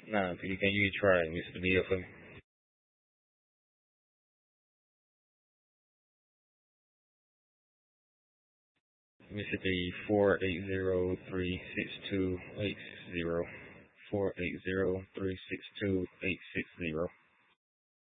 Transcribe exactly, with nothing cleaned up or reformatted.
Nah, but you can you try and use the video for me. Mississippi four eight zero three six two eight zero. Four eight zero three six two eight